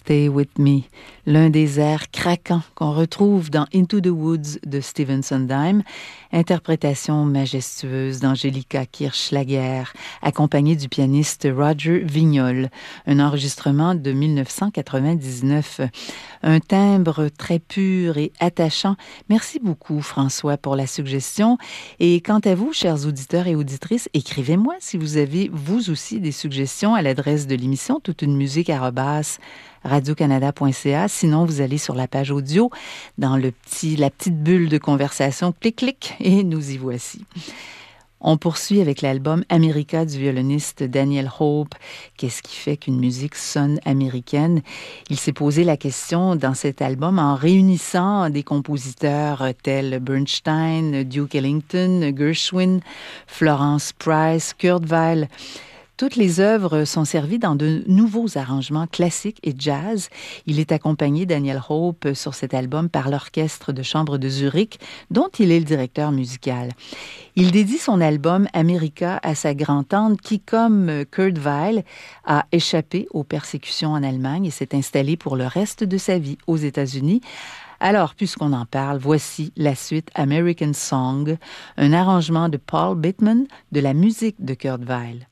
Stay With Me, l'un des airs craquants qu'on retrouve dans Into the Woods de Stephen Sondheim, interprétation majestueuse d'Angelica Kirchschlager, accompagnée du pianiste Roger Vignol, un enregistrement de 1999. Un timbre très pur et attachant. Merci beaucoup, François, pour la suggestion. Et quant à vous, chers auditeurs et auditrices, écrivez-moi si vous avez, vous aussi, des suggestions à l'adresse de l'émission toutunemusique@radiocanada.ca. Sinon, vous allez sur la page audio, dans la petite bulle de conversation, clic, clic, et nous y voici. On poursuit avec l'album America du violoniste Daniel Hope. Qu'est-ce qui fait qu'une musique sonne américaine? Il s'est posé la question dans cet album en réunissant des compositeurs tels Bernstein, Duke Ellington, Gershwin, Florence Price, Kurt Weill. Toutes les œuvres sont servies dans de nouveaux arrangements classiques et jazz. Il est accompagné, Daniel Hope, sur cet album par l'Orchestre de chambre de Zurich, dont il est le directeur musical. Il dédie son album America à sa grand-tante qui, comme Kurt Weill, a échappé aux persécutions en Allemagne et s'est installée pour le reste de sa vie aux États-Unis. Alors, puisqu'on en parle, voici la suite American Song, un arrangement de Paul Bittman de la musique de Kurt Weill.